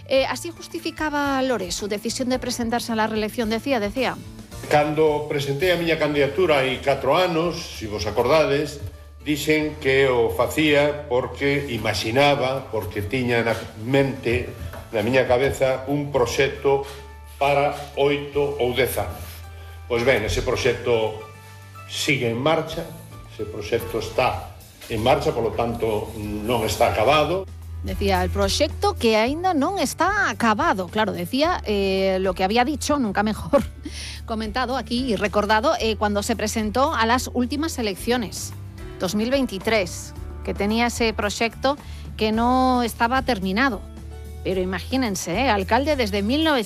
Así justificaba Lore su decisión de presentarse a la reelección, decía. Cando presentei a miña candidatura hai 4 anos, se vos acordades, dixen que o facía porque imaginaba, porque tiña na mente, na miña cabeza, un proxecto para 8 ou 10 anos. Pois ben, ese proxecto sigue en marcha, ese proxecto está en marcha, polo tanto non está acabado. Decía el proyecto que aínda non está acabado. Claro, decía lo que había dicho, nunca mejor comentado aquí y recordado, cuando se presentó a las últimas elecciones, 2023, que tenía ese proyecto que no estaba terminado. Pero imagínense, alcalde desde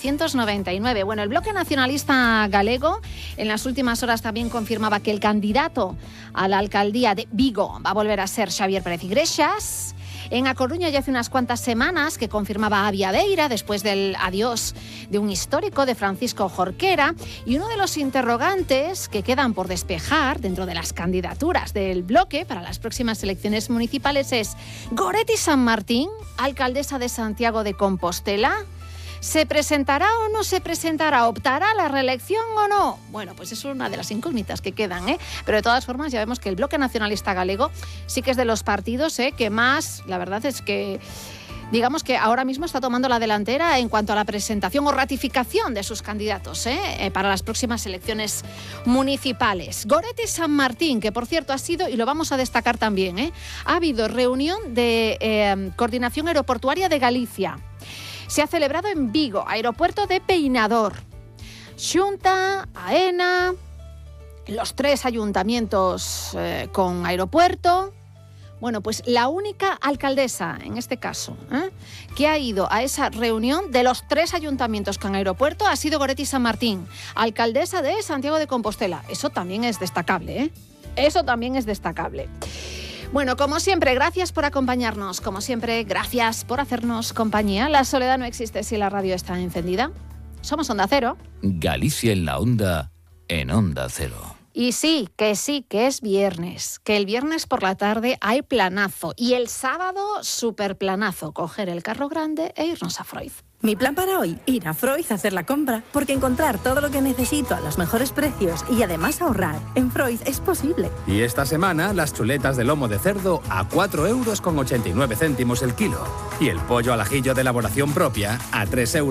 1999. Bueno, el Bloque Nacionalista Galego en las últimas horas también confirmaba que el candidato a la alcaldía de Vigo va a volver a ser Xavier Pérez Iglesias. En A Coruña ya hace unas cuantas semanas que confirmaba a Viadeira después del adiós de un histórico, de Francisco Jorquera. Y uno de los interrogantes que quedan por despejar dentro de las candidaturas del bloque para las próximas elecciones municipales es: Goretti San Martín, alcaldesa de Santiago de Compostela, ¿se presentará o no se presentará? ¿Optará a la reelección o no? Bueno, pues es una de las incógnitas que quedan, ¿eh? Pero de todas formas ya vemos que el Bloque Nacionalista Galego sí que es de los partidos que más, la verdad es que, digamos que ahora mismo está tomando la delantera en cuanto a la presentación o ratificación de sus candidatos para las próximas elecciones municipales. Goretti San Martín, que por cierto ha sido, y lo vamos a destacar también, ha habido reunión de Coordinación Aeroportuaria de Galicia. Se ha celebrado en Vigo, aeropuerto de Peinador. Xunta, AENA, los 3 ayuntamientos con aeropuerto. Bueno, pues la única alcaldesa, en este caso, que ha ido a esa reunión de los 3 ayuntamientos con aeropuerto ha sido Goretti San Martín, alcaldesa de Santiago de Compostela. Eso también es destacable, Eso también es destacable. Bueno, como siempre, gracias por acompañarnos. Como siempre, gracias por hacernos compañía. La soledad no existe si la radio está encendida. Somos Onda Cero. Galicia en la onda, en Onda Cero. Y sí, que es viernes. Que el viernes por la tarde hay planazo. Y el sábado, súper planazo. Coger el carro grande e irnos a Freud. Mi plan para hoy, ir a Freud a hacer la compra, porque encontrar todo lo que necesito a los mejores precios y además ahorrar en Freud es posible. Y esta semana, las chuletas de lomo de cerdo a 4,89 € el kilo. Y el pollo al ajillo de elaboración propia a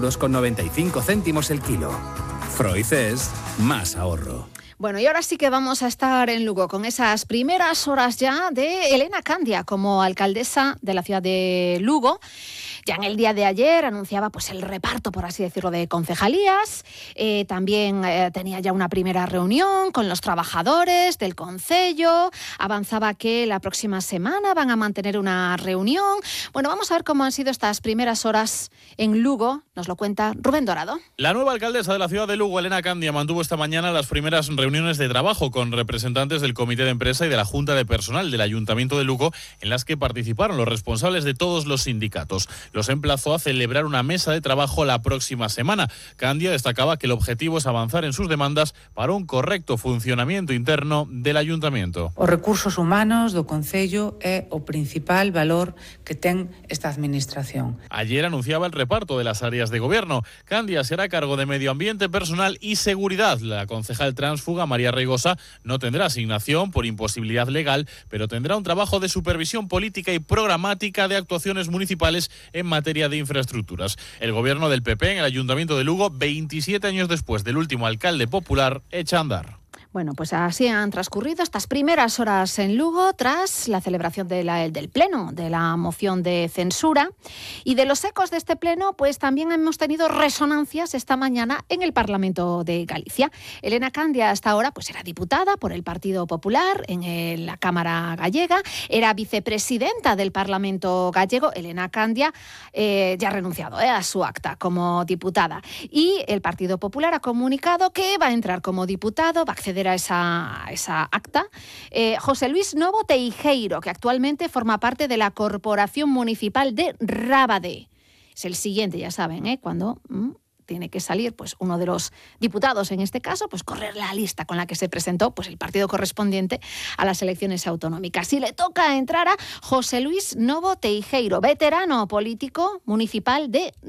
3,95 € el kilo. Freud es más ahorro. Bueno, y ahora sí que vamos a estar en Lugo con esas primeras horas ya de Elena Candia como alcaldesa de la ciudad de Lugo. Ya en el día de ayer anunciaba pues el reparto, por así decirlo, de concejalías. También tenía ya una primera reunión con los trabajadores del concello. Avanzaba que la próxima semana van a mantener una reunión. Bueno, vamos a ver cómo han sido estas primeras horas en Lugo. Nos lo cuenta Rubén Dorado. La nueva alcaldesa de la ciudad de Lugo, Elena Candia, mantuvo esta mañana las primeras reuniones de trabajo con representantes del Comité de Empresa y de la Junta de Personal del Ayuntamiento de Lugo, en las que participaron los responsables de todos los sindicatos. Los emplazó a celebrar una mesa de trabajo la próxima semana. Candia destacaba que el objetivo es avanzar en sus demandas para un correcto funcionamiento interno del Ayuntamiento. Os recursos humanos do Concello é o principal valor que ten esta administración. Ayer anunciaba el reparto de las áreas de gobierno. Candia se hará cargo de Medio Ambiente, Personal y Seguridad. La concejal tránsfuga María Reigosa no tendrá asignación por imposibilidad legal, pero tendrá un trabajo de supervisión política y programática de actuaciones municipales en materia de infraestructuras. El gobierno del PP en el Ayuntamiento de Lugo, 27 años después del último alcalde popular, echa a andar. Bueno, pues así han transcurrido estas primeras horas en Lugo tras la celebración del pleno de la moción de censura. Y de los ecos de este pleno, pues también hemos tenido resonancias esta mañana en el Parlamento de Galicia. Elena Candia hasta ahora pues era diputada por el Partido Popular en la Cámara Gallega, era vicepresidenta del Parlamento gallego. Elena Candia ya ha renunciado a su acta como diputada. Y el Partido Popular ha comunicado que va a entrar como diputado, va a acceder a esa acta, José Luis Novo Teijeiro, que actualmente forma parte de la Corporación Municipal de Rábade. Es el siguiente, ya saben, cuando tiene que salir pues uno de los diputados, en este caso, pues correr la lista con la que se presentó pues el partido correspondiente a las elecciones autonómicas. Y le toca entrar a José Luis Novo Teijeiro, veterano político municipal de